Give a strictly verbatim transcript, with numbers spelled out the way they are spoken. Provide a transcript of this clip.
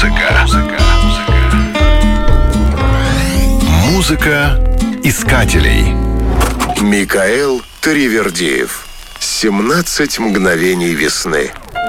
Музыка. Музыка искателей. Микаэл Таривердиев. семнадцать мгновений весны.